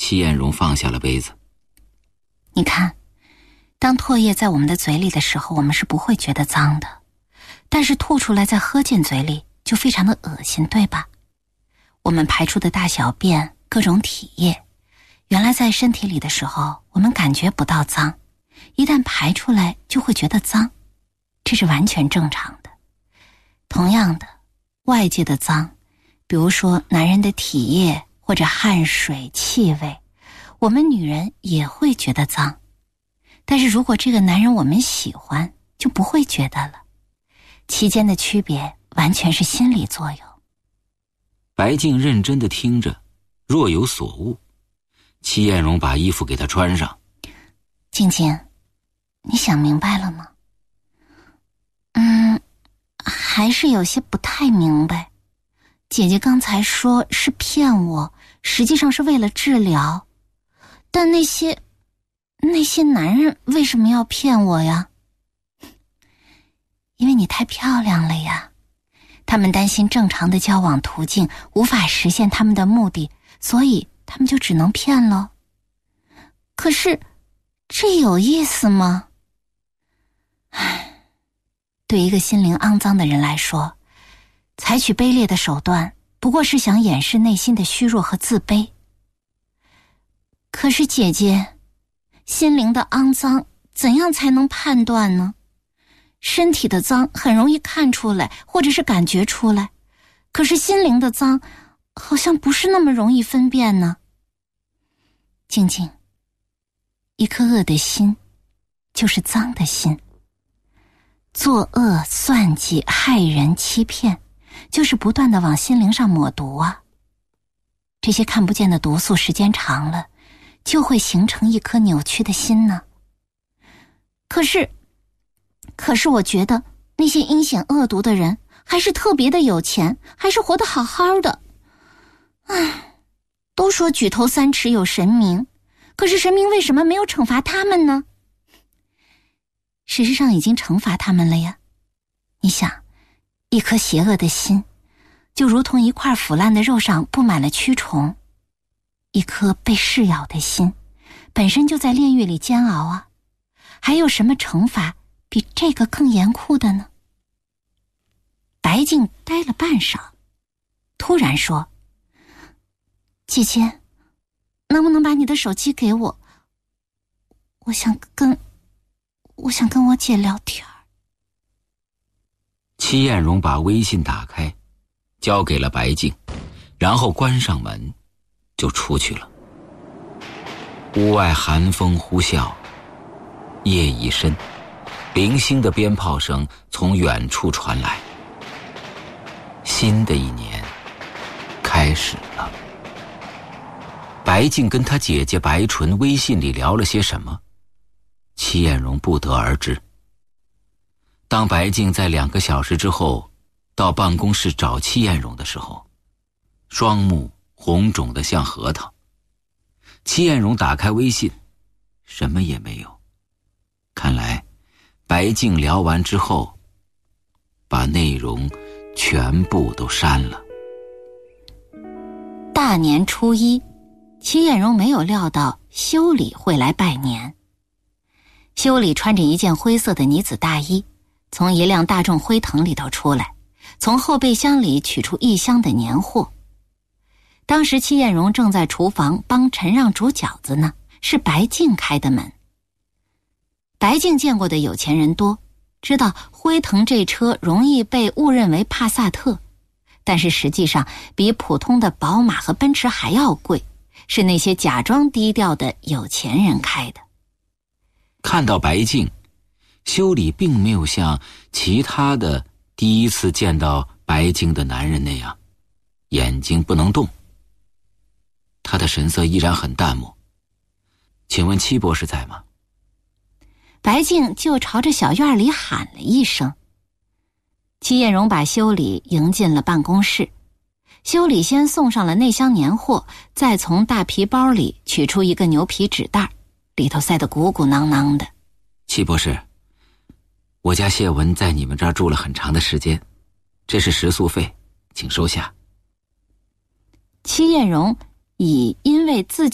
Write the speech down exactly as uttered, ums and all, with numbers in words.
戚艳荣放下了杯子。 你看，当唾液在我们的嘴里的时候，我们是不会觉得脏的，但是吐出来再喝进嘴里就非常的恶心，对吧？我们排出的大小便、各种体液，原来在身体里的时候我们感觉不到脏，一旦排出来就会觉得脏，这是完全正常的。同样的，外界的脏，比如说男人的体液或者汗水、气味，我们女人也会觉得脏。但是如果这个男人我们喜欢，就不会觉得了。其间的区别完全是心理作用。 白静认真地听着，若有所悟。戚艳荣把衣服给她穿上。 静静，你想明白了吗？嗯，还是有些不太明白。姐姐刚才说是骗我，实际上是为了治疗。但那些那些男人为什么要骗我呀？因为你太漂亮了呀。他们担心正常的交往途径无法实现他们的目的，所以他们就只能骗了。可是这有意思吗？唉，对一个心灵肮脏的人来说，采取卑劣的手段不过是想掩饰内心的虚弱和自卑。可是姐姐，心灵的肮脏怎样才能判断呢？身体的脏很容易看出来，或者是感觉出来，可是心灵的脏好像不是那么容易分辨呢。静静，一颗恶的心就是脏的心，作恶、算计、害人、欺骗，就是不断地往心灵上抹毒啊。这些看不见的毒素时间长了，就会形成一颗扭曲的心呢。可是可是我觉得那些阴险恶毒的人还是特别的有钱，还是活得好好的。唉，都说举头三尺有神明，可是神明为什么没有惩罚他们呢？事实上已经惩罚他们了呀。你想，一颗邪恶的心就如同一块腐烂的肉上布满了蛆虫，一颗被噬咬的心本身就在炼狱里煎熬啊，还有什么惩罚比这个更严酷的呢？白静呆了半晌，突然说：姐姐，能不能把你的手机给我？我想跟我想跟我姐聊天。 戚艳荣把微信打开，交给了白静，然后关上门就出去了。屋外寒风呼啸，夜已深，零星的鞭炮声从远处传来。新的一年开始了。白静跟她姐姐白纯微信里聊了些什么，戚艳荣不得而知。当白静在两个小时之后到办公室找戚艳荣的时候，双目红肿得像核桃。戚艳荣打开微信，什么也没有。看来白静聊完之后把内容全部都删了。 大年初一，戚艳荣没有料到修理会来拜年。修理穿着一件灰色的呢子大衣，从一辆大众辉腾里头出来，从后备箱里取出一箱的年货。当时戚艳荣正在厨房帮陈让煮饺子呢，是白静开的门。白静见过的有钱人多，知道辉腾这车容易被误认为帕萨特，但是实际上比普通的宝马和奔驰还要贵，是那些假装低调的有钱人开的。 看到白静，修理并没有像其他的第一次见到白静的男人那样眼睛不能动，他的神色依然很淡漠。请问戚博士在吗？ 白静就朝着小院里喊了一声。戚艳荣把修理迎进了办公室。修理先送上了那箱年货，再从大皮包里取出一个牛皮纸袋，里头塞得鼓鼓囊囊的。 戚博士，我家谢文在你们这儿住了很长的时间，这是食宿费，请收下。 戚艳荣以因为自己